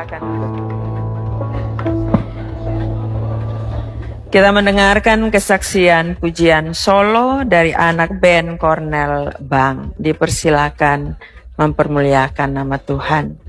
Kita mendengarkan kesaksian pujian solo dari anak band Cornel Bang. Dipersilakan mempermuliakan nama Tuhan.